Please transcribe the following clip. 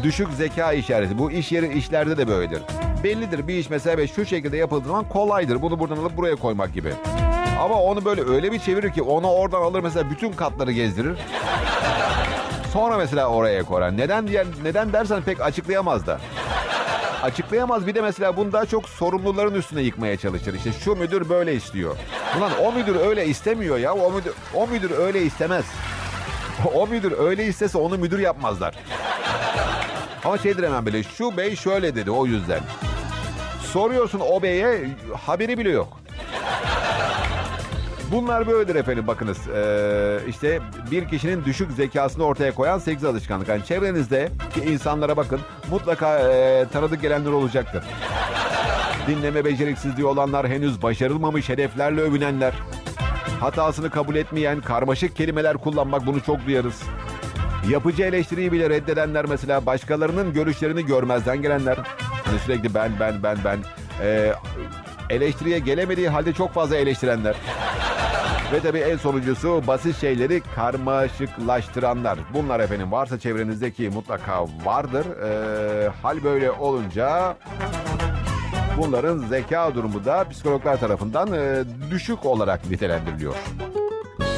düşük zeka işareti. Bu iş yeri işlerde de böyledir. Bellidir bir iş mesela şu şekilde yapıldığı zaman kolaydır. Bunu buradan alıp buraya koymak gibi. Ama onu böyle öyle bir çevirir ki onu oradan alır mesela bütün katları gezdirir. Sonra mesela oraya koyar. Neden dersen pek açıklayamaz da. Açıklayamaz, bir de mesela bunu daha çok sorumluların üstüne yıkmaya çalışır. İşte şu müdür böyle istiyor. Ulan o müdür öyle istemiyor ya. O müdür öyle istemez. O müdür öyle istese onu müdür yapmazlar. Ama şeydir hemen böyle, şu bey şöyle dedi o yüzden. Soruyorsun o beye, haberi bile yok. Bunlar böyledir efendim, bakınız. İşte bir kişinin düşük zekasını ortaya koyan 8 alışkanlık. Yani çevrenizde insanlara bakın, mutlaka tanıdık gelenler olacaktır. Dinleme beceriksizliği olanlar, henüz başarılmamış hedeflerle övünenler, hatasını kabul etmeyen, karmaşık kelimeler kullanmak, bunu çok duyarız. Yapıcı eleştiriyi bile reddedenler mesela, başkalarının görüşlerini görmezden gelenler. Hani sürekli ben. Eleştiriye gelemediği halde çok fazla eleştirenler. Ve tabii en sonuncusu, basit şeyleri karmaşıklaştıranlar. Bunlar efendim varsa çevrenizdeki, mutlaka vardır. Hal böyle olunca bunların zeka durumu da psikologlar tarafından düşük olarak nitelendiriliyor.